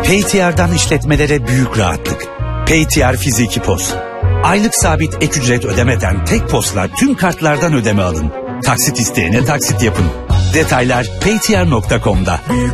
Paytr'dan işletmelere büyük rahatlık. Paytr Fiziki POS. Aylık sabit ek ücret ödemeden tek POS'la tüm kartlardan ödeme alın. Taksit isteyene taksit yapın. Detaylar paytr.com'da.